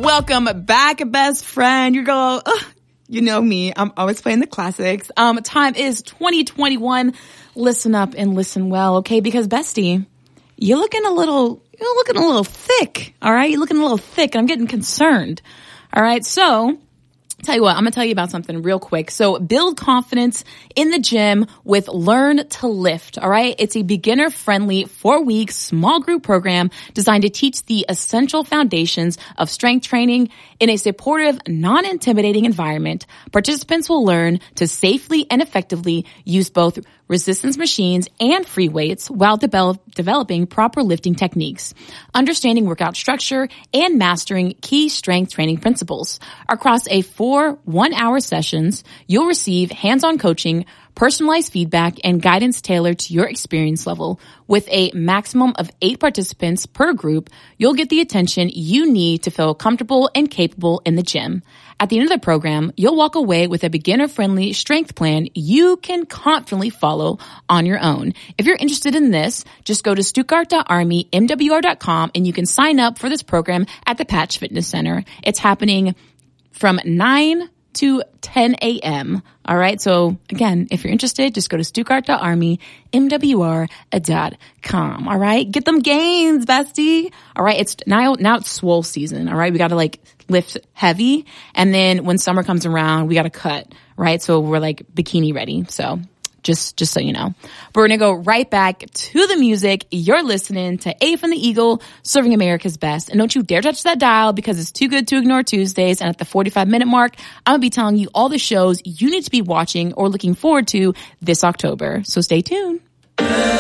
Welcome back, best friend. You're going, you know me. I'm always playing the classics. Time is 2021. Listen up and listen well, okay? Because bestie, you're looking a little thick, all right? You're looking a little thick, and I'm getting concerned, all right? So, tell you what, I'm going to tell you about something real quick. So build confidence in the gym with Learn to Lift, all right? It's a beginner-friendly 4-week small group program designed to teach the essential foundations of strength training in a supportive, non-intimidating environment. Participants will learn to safely and effectively use both resistance machines and free weights while developing proper lifting techniques, understanding workout structure, and mastering key strength training principles. Across a 4 one-hour sessions, you'll receive hands-on coaching, personalized feedback, and guidance tailored to your experience level. With a maximum of 8 participants per group, you'll get the attention you need to feel comfortable and capable in the gym. At the end of the program, you'll walk away with a beginner-friendly strength plan you can confidently follow on your own. If you're interested in this, just go to Stuttgart.Army, MWR.com, and you can sign up for this program at the Patch Fitness Center. It's happening from 9 to 10 a.m. All right. So again, if you're interested, just go to Stuttgart.Army, MWR.com. All right. Get them gains, bestie. All right. It's now it's swole season. All right. We got to lift heavy. And then when summer comes around, we got to cut. Right. So we're bikini ready. So just so you know. But we're going to go right back to the music. You're listening to A from the Eagle, serving America's best. And don't you dare touch that dial because it's too good to ignore Tuesdays. And at the 45-minute mark, I'm going to be telling you all the shows you need to be watching or looking forward to this October. So stay tuned.